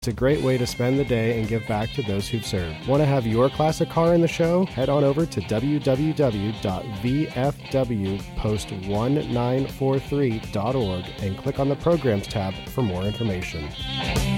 It's a great way to spend the day and give back to those who've served. Want to have your classic car in the show? Head on over to www.vfwpost1943.org and click on the Programs tab for more information.